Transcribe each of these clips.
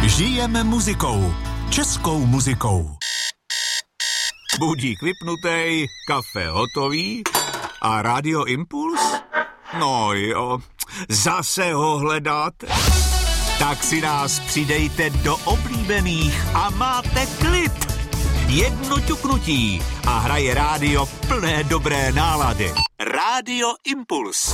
Žijeme muzikou. Českou muzikou. Budík vypnutej, kafe hotový a Radio Impuls? No jo, zase ho hledáte? Tak si nás přidejte do oblíbených a máte klid. Jedno ťuknutí a hraje rádio plné dobré nálady. Radio Impuls.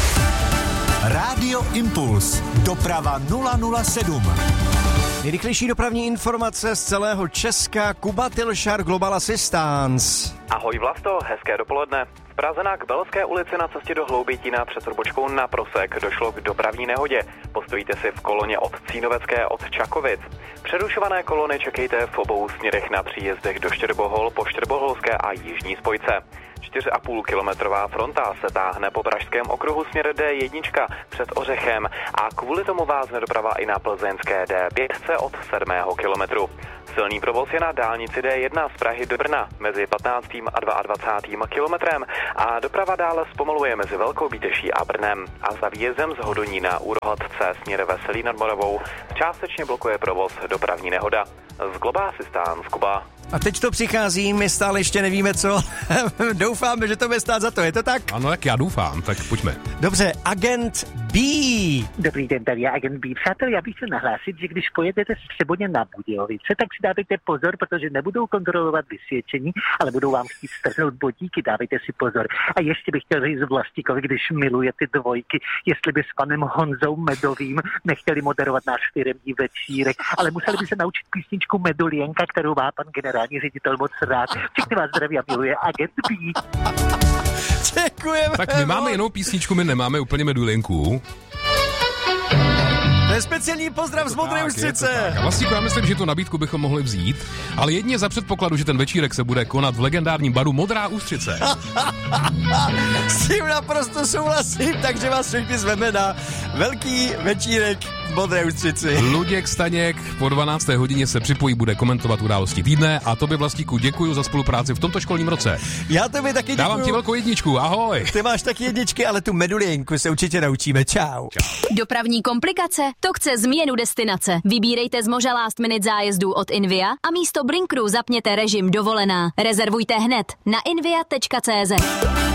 Radio Impuls. Doprava 007. Nejrychlejší dopravní informace z celého Česka. Kuba Tilšar, Global Assistance. Ahoj Vlasto, hezké dopoledne. V Praze na Kbelské ulici na cestě do Hloubětína před odbočkou na Prosek došlo k dopravní nehodě. Postojíte si v koloně od Cínovecké od Čakovic. Přerušované kolony čekejte v obou směrech na příjezdech do Štěrbohol po Štěrboholské a jižní spojce. 4,5 kilometrová fronta se táhne po Pražském okruhu směr D1 před Ořechem a kvůli tomu vázne doprava i na plzeňské D5 od 7. kilometru. Silný provoz je na dálnici D1 z Prahy do Brna mezi 15. a 22. kilometrem a doprava dále zpomaluje mezi Velkou Bíteší a Brnem a za výjezdem z Hodonína u Rohatce směr Veselí nad Moravou částečně blokuje provoz dopravní nehoda. Z Global Assistance, Kuba. A teď to přichází, my stále ještě nevíme co. Doufáme, že to bude stát za to, je to tak? Ano, tak já doufám, tak pojďme. Dobře, Agent B. Dobrý den, tady je Agent B. Přátel, já bych chtěl nahlásit, že když pojedete z Třeboně na Budějovice, tak si dávejte pozor, protože nebudou kontrolovat vysvědčení, ale budou vám chtít strhnout bodíky, dávejte si pozor. A ještě bych chtěl říct Vlastíkovi, když miluje ty dvojky, jestli by s panem Honzou Medovým nechtěli moderovat náš firemní večírek, ale museli by se naučit písničku Medulienka, kterou má pan generální ředitel moc rád. Všechny vás zdraví a miluje Agent B. Děkujeme. Tak my máme jinou písničku, my nemáme úplně Medulienku. To je speciální pozdrav z Modré Ústřice. A Vlastíku, já myslím, že tu nabídku bychom mohli vzít, ale jedině za předpokladu, že ten večírek se bude konat v legendárním baru Modrá Ústřice. S tím naprosto souhlasím, takže vás všichni zveme na velký večírek v Modré Ústřici. Luděk Staněk po 12. hodině se připojí, bude komentovat události týdne a tobě, Vlastíku, děkuji za spolupráci v tomto školním roce. Já tobě taky děkuji. Dávám ti velkou jedničku, ahoj. Ty máš taky jedničky, ale tu Medulienku se určitě naučíme. Čau. Dopravní komplikace? To chce změnu destinace. Vybírejte z Moža Last Minute zájezdů od Invia a místo Blinkru zapněte režim dovolená. Rezervujte hned na invia.cz.